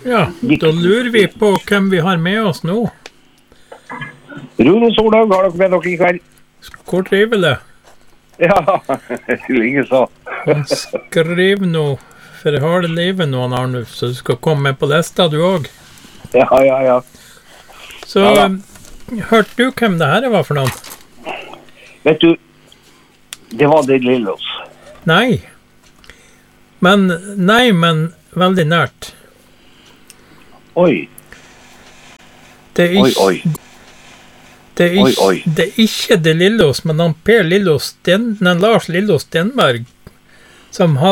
Ja, da lurer vi på hvem vi har med oss nå. Rune Solhaug har dere med dere i kveld. Hvor trivelig. Ja, lenge så. Han skriver nå for harde livet nå, Arnulf, så du skal komme med på lista du også. Ja. Så, Ja, hørte du hvem det her var for noen? Vet du, det var det Lillås. Nei, men veldig nært. Oi. Det er ikke, Oi. Det er ikke, Oi. Det er ikke det Lillås, men han Lars Lillås Stenberg, som har